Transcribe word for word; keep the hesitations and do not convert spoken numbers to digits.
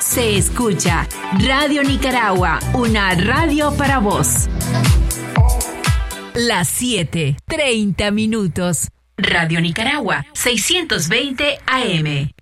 Se escucha Radio Nicaragua, una radio para vos. Las siete, treinta minutos. Radio Nicaragua, seiscientos veinte A M.